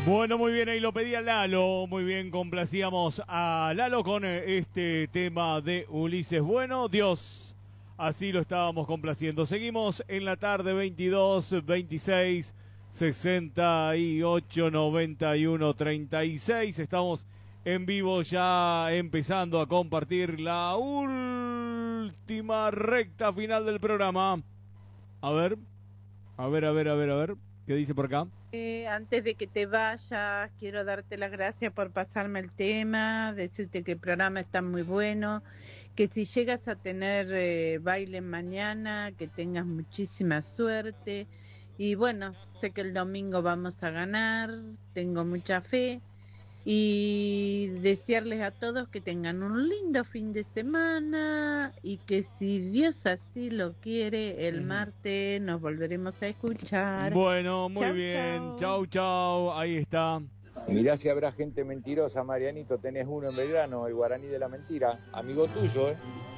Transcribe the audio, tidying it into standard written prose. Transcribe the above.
Bueno, muy bien, ahí lo pedía Lalo, muy bien, complacíamos a Lalo con este tema de Ulises Bueno, Dios, así lo estábamos complaciendo. Seguimos en la tarde 22, 26, 68, 91, 36, estamos en vivo ya empezando a compartir la última recta final del programa. A ver, a ver, ¿qué dice por acá? Antes de que te vayas, quiero darte las gracias por pasarme el tema, decirte que el programa está muy bueno, que si llegas a tener baile mañana, que tengas muchísima suerte. Y bueno, sé que el domingo vamos a ganar, tengo mucha fe. Y desearles a todos que tengan un lindo fin de semana y que si Dios así lo quiere, el martes nos volveremos a escuchar. Bueno, muy Chau, bien. chau. Chau, chau. Ahí está. Mirá si habrá gente mentirosa, Marianito. Tenés uno en Belgrano, el guaraní de la mentira. Amigo tuyo, ¿eh?